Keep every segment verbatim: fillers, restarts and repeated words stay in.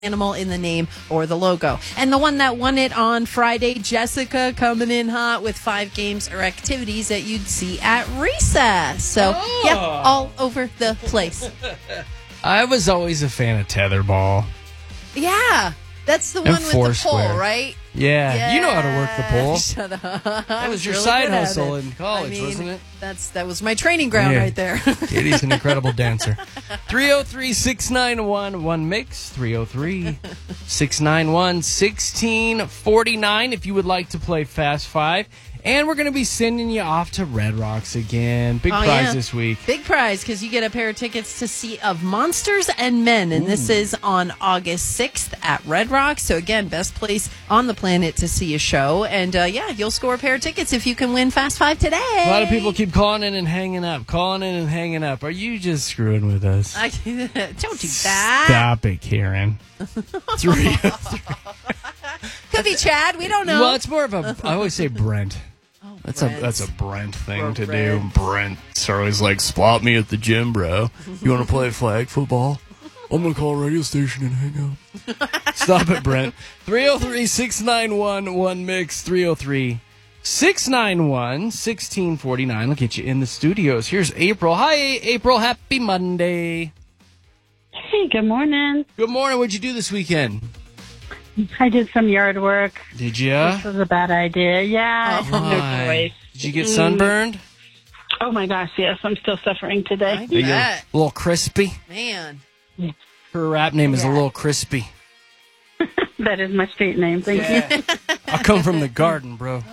animal in the name or the logo. And the one that won it on Friday, Jessica, coming in hot with five games or activities that you'd see at recess. So, oh. yep, all over the place. I was always a fan of tetherball. Yeah, that's the And one with the Foursquare. pole, right? Yeah, Yeah. you know how to work the pole. Shut up. That was your Really side good at hustle it. in college, I mean, wasn't it? That's That was my training ground Yeah. right there. Katie's an incredible dancer. three oh three, six nine one, one mix. three oh three, six nine one, one six four nine if you would like to play Fast Five. And we're going to be sending you off to Red Rocks again. Big Oh, prize yeah. this week. Big prize because you get a pair of tickets to see Of Monsters and Men. And this is on August sixth at Red Rocks. So, again, best place on the planet to see a show. And, uh, yeah, you'll score a pair of tickets if you can win Fast Five today. A lot of people keep calling in and hanging up, calling in and hanging up. Are you just screwing with us? I, don't do that. Stop it, Karen. Three. Could be Chad. We don't know. Well, it's more of a. I always say Brent. Oh, That's Brent. a that's a Brent thing Or to Brent. do. Brent. Charlie's like, spot me at the gym, bro. You want to play flag football? I'm gonna call a radio station and hang up. Stop it, Brent. three oh three, six nine one, one mix. three oh three, six nine one, one six four nine. Look at you in the studios. Here's April. Hi, April. Happy Monday. Hey, good morning. Good morning. What'd you do this weekend? I did some yard work. Did This ya? was a bad idea. Yeah, I have no Why? choice. Did you get sunburned? Oh my gosh, yes, I'm still suffering I today. There you go. bet. A little crispy. Man. Her rap name is a Yeah. little crispy. That is my street name. Thank you. I come from the garden, bro.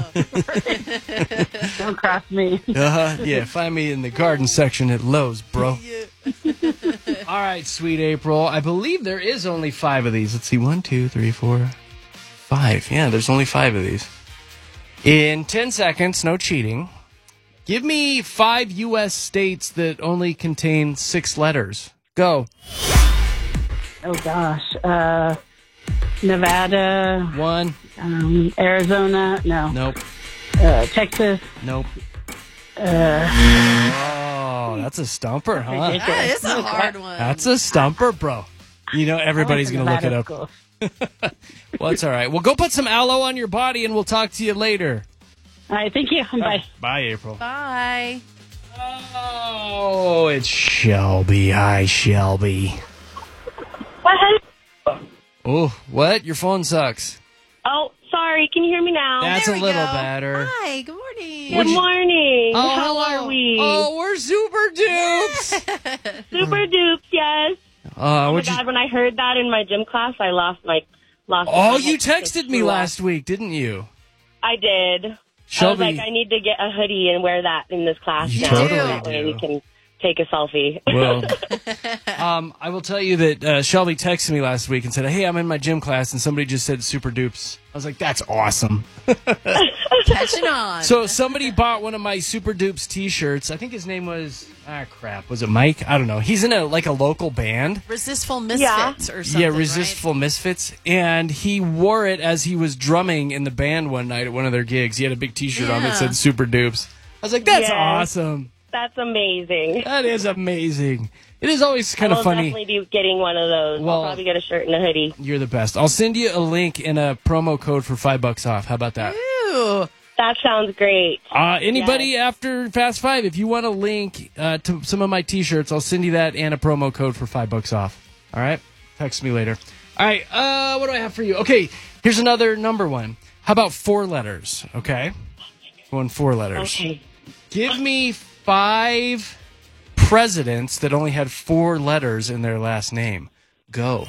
Don't cross me. Uh-huh. Yeah, find me in the garden section at Lowe's, bro. All right, sweet April. I believe there is only five of these. Let's see. One, two, three, four, five. Yeah, there's only five of these. In ten seconds, no cheating. Give me five U S states that only contain six letters. Go. Oh gosh, uh, Nevada, One. um, Arizona, no, Nope. uh, Texas. Nope. Uh, Oh, that's a stumper, huh? ridiculous. That is a hard one. That's a stumper, bro. You know everybody's I going went to to look it Nevada up. school. Well, it's all right. Well, go put some aloe on your body, and we'll talk to you later. All right, thank you. Bye. Bye, April. Bye. Oh, it's Shelby. Hi, Shelby. What? Oh, what? Your phone sucks. Oh, sorry. Can you hear me now? That's There a we little go. better. Hi, good morning. Good morning. Oh, How hello. are we? Oh, we're super dupes. Super dupes, yes. Uh, Oh my what'd you? God, when I heard that in my gym class, I lost my lost. Oh, my you head. texted me last week, didn't you? I did. Shelby. I was like, I need to get a hoodie and wear that in this class You now. totally That way do. we can take a selfie. Well, um, I will tell you that uh, Shelby texted me last week and said, "Hey, I'm in my gym class," and somebody just said "super dupes." I was like, "That's awesome." Catching on. So somebody bought one of my Super Dupes T-shirts. I think his name was ah crap. Was it Mike? I don't know. He's in a like a local band. Resistful Misfits Yeah. or something. Yeah, right? Resistful Misfits, and he wore it as he was drumming in the band one night at one of their gigs. He had a big T-shirt on that Yeah. said "Super Dupes." I was like, "That's Yes. awesome. That's amazing. That is amazing." It is always kind I'll of funny. definitely be getting one of those. Well- I'll probably get a shirt and a hoodie. You're the best. I'll send you a link and a promo code for five bucks off. How about that? Ooh. That sounds great. Uh, anybody after Fast Five, if you want a link uh, to some of my T-shirts, I'll send you that and a promo code for five bucks off. All right, text me later. All right, uh, what do I have for you? Okay, here's another number one. How about four letters? Okay, one four letters. Okay. Give me five presidents that only had four letters in their last name. Go.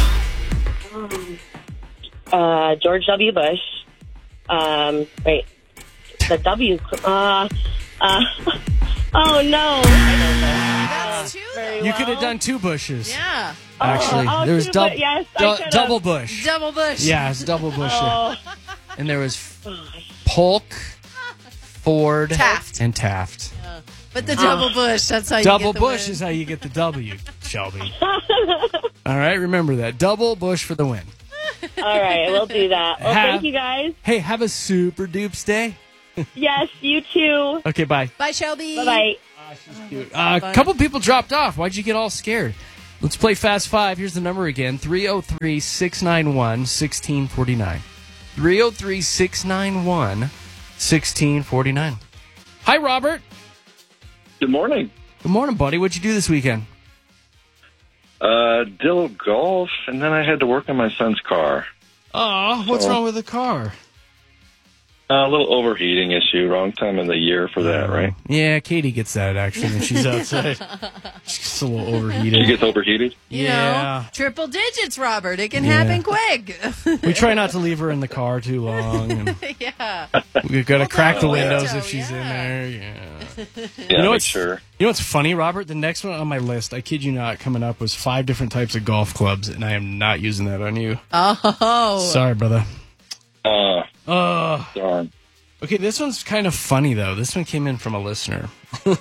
Uh, George W. Bush. Um, wait. The W. Uh, uh, oh, no. That's two, though. You could have done two bushes. Yeah. Actually, Oh, oh, there was two dub- bu- yes, I du- could've. double bush. Double Bush. Yeah, it's double bush. Oh, And there was Polk, Ford, Taft. and Taft. But the double bush, that's how you Double get the bush win. is how you get the W, Shelby. All right, remember that. Double bush for the win. all right. We'll do that. Well, Have- thank you, guys. Hey, have a super dupes day. Yes, you too. Okay, bye. Bye, Shelby. Bye-bye. Uh, a couple people dropped off. Why'd you get all scared? Let's play Fast Five. Here's the number again, three oh three, six nine one, one six four nine. three oh three, six nine one, one six four nine. Hi, Robert. Good morning. Good morning, buddy. What'd you do this weekend? Uh, did a little golf, and then I had to work on my son's car. Oh, what's So- wrong with the car? Uh, a little overheating issue. Wrong time of the year for that, right? Yeah, Katie gets that, actually, when she's outside. She gets a little overheated. She gets overheated. You Yeah. know, triple digits, Robert. It can Yeah. happen quick. We try not to leave her in the car too long. And yeah. we've got to crack the the windows window, if she's in yeah. there. Yeah. Yeah, You know make what's sure. You know what's funny, Robert? The next one on my list, I kid you not, coming up was five different types of golf clubs, and I am not using that on you. Oh. Sorry, brother. Uh, Uh, darn. okay, this one's kind of funny, though. This one came in from a listener.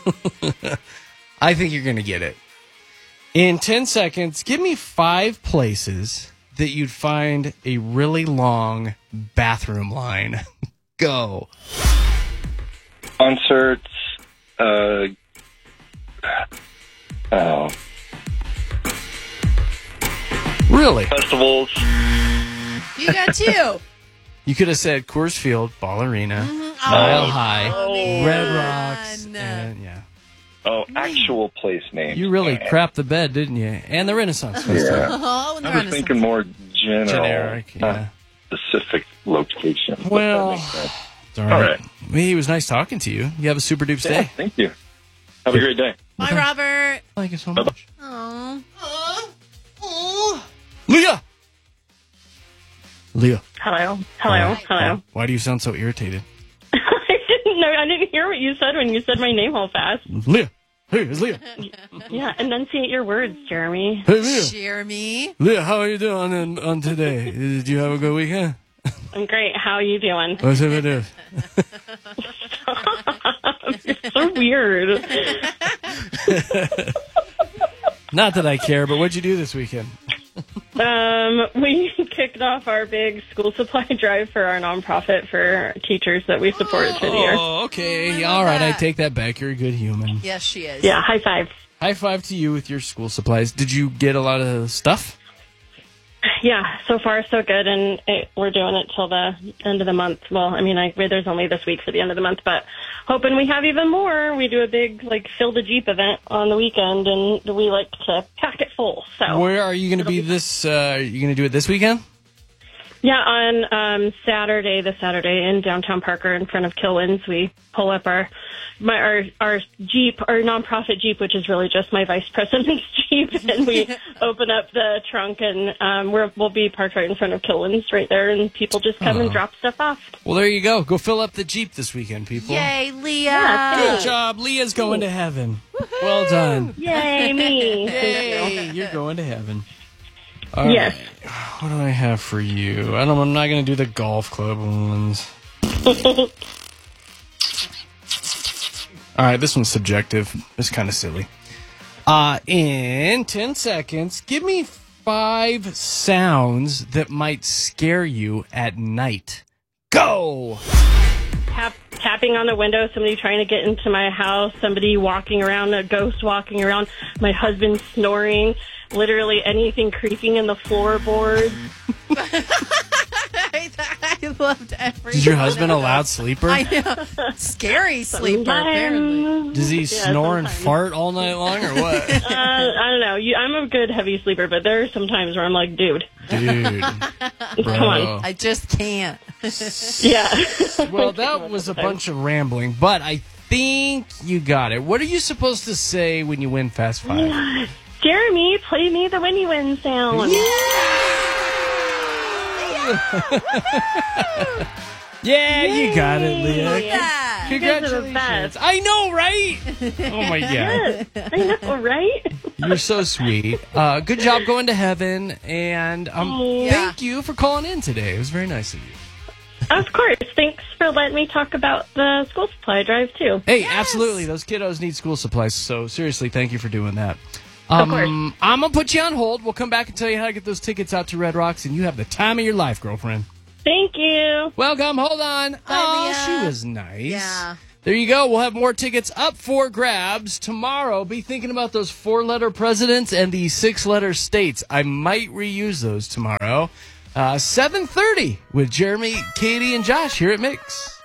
I think you're going to get it. In ten seconds, give me five places that you'd find a really long bathroom line. Go. Concerts. Uh, oh, Really? festivals. You got two. You could have said Coors Field, Ball Arena, Oh, Mile High, man. Red Rocks, and yeah. Oh, actual place names. You really Man. crapped the bed, didn't you? And the Renaissance Festival. Yeah. Oh, and the I was Renaissance. thinking more general, Generic, not yeah. specific location. if that Well, makes sense. It's all right. All right. Hey, it was nice talking to you. You have a super duper Yeah, day. thank you. Have a great day. Bye, Robert. Thank you so much. Oh. Leah! Leah. Hello. Hello. Hello. Why do you sound so irritated? I didn't know. I didn't hear what you said when you said my name all fast. Leah. Hey, it's Leah. Yeah, enunciate your words, Jeremy. Hey, Leah. Jeremy. Leah, how are you doing on, on today? Did you have a good weekend? I'm great. How are you doing? What's up with this? You're so weird. Not that I care, but what'd you do this weekend? Um, we kicked off our big school supply drive for our nonprofit for teachers that we supported through the year. Oh, okay. I love All right, I that. take that back. You're a good human. Yes, she is. Yeah, high five. High five to you with your school supplies. Did you get a lot of stuff? Yeah, so far so good, and it, we're doing it till the end of the month. Well, I mean, I, there's only this week for the end of the month, but hoping we have even more. We do a big, like, Fill the Jeep event on the weekend, and we like to pack it full. So Where are you going to be this? Uh, are you going to do it this weekend? yeah, on um, Saturday, this Saturday in downtown Parker in front of Kilwins, we pull up our my our our Jeep, our nonprofit Jeep, which is really just my vice president's Jeep, and we open up the trunk, and um, we're, we'll be parked right in front of Kilwins right there, and people just come and drop stuff off. Well, there you go. Go fill up the Jeep this weekend, people. Yay, Leah. Yeah, Good job. Leah's going to heaven. Well done. Yay, me! Hey, you're going to heaven. All Yes. right. What do I have for you? I don't. I'm not going to do the golf club ones. All right, this one's subjective. It's kind of silly. Uh, in ten seconds, give me five sounds that might scare you at night. Go! Tap, tapping on the window, somebody trying to get into my house, somebody walking around, a ghost walking around, my husband snoring, literally anything creaking in the floorboards. I, I loved everything. Is your husband a loud sleeper? I know. Scary sleeper, apparently. Sometimes. Does he Yeah, snore and sometimes. fart all night long or what? Uh, I don't know. You, I'm a good heavy sleeper, but there are some times where I'm like, dude, Dude. come on. I just can't. Yeah. Well, that was a bunch of rambling, but I think you got it. What are you supposed to say when you win Fast Five? Jeremy, play me the winnie win sound. Yeah, you got it, Leah. Yeah. You guys are the Congratulations. best. I know, right? Oh, my God. Yes, I know, right? You're so sweet. Uh, good job going to heaven, and um, Yeah. thank you for calling in today. It was very nice of you. Of course. Thanks for letting me talk about the school supply drive, too. Hey, absolutely. Those kiddos need school supplies, so seriously, thank you for doing that. Um, course. I'm going to put you on hold. We'll come back and tell you how to get those tickets out to Red Rocks, and you have the time of your life, girlfriend. Thank you. Welcome. Hold on. oh, Leah. she was nice. Yeah. There you go. We'll have more tickets up for grabs tomorrow. Be thinking about those four-letter presidents and the six-letter states. I might reuse those tomorrow. Uh, seven thirty with Jeremy, Katie, and Josh here at Mix.